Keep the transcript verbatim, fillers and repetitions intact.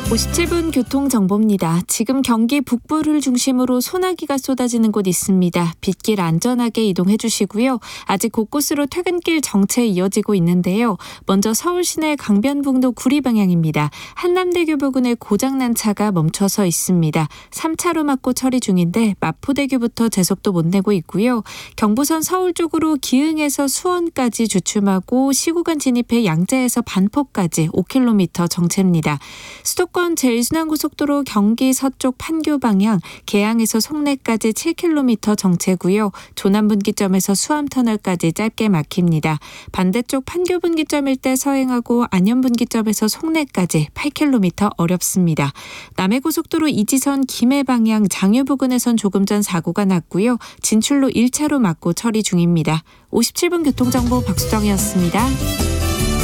오십칠 분 교통정보입니다. 지금 경기 북부를 중심으로 소나기가 쏟아지는 곳 있습니다. 빗길 안전하게 이동해 주시고요. 아직 곳곳으로 퇴근길 정체 이어지고 있는데요. 먼저 서울 시내 강변북로 구리 방향입니다. 한남대교 부근에 고장난 차가 멈춰서 있습니다. 삼 차로 막고 처리 중인데 마포대교부터 제속도 못 내고 있고요. 경부선 서울 쪽으로 기흥에서 수원까지 주춤하고 시구간 진입해 양재에서 반포까지 오 킬로미터 정체입니다. 수도권 제일 순환고속도로 경기 서쪽 판교 방향 계양에서 송내까지 칠 킬로미터 정체고요. 조남분기점에서 수암터널까지 짧게 막힙니다. 반대쪽 판교 분기점 일대 서행하고 안현분기점에서 송내까지 팔 킬로미터 어렵습니다. 남해고속도로 이지선 김해 방향 장유 부근에선 조금 전 사고가 났고요. 진출로 일 차로 막고 처리 중입니다. 오십칠 분 교통정보 박수정이었습니다.